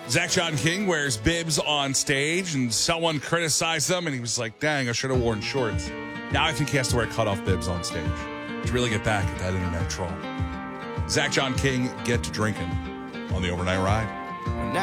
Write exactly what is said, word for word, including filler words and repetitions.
Zach John King wears bibs on stage, and someone criticized them, and he was like, dang, I should have worn shorts. Now I think he has to wear cutoff bibs on stage to really get back at that internet troll. Zach John King, get to drinking on the overnight ride.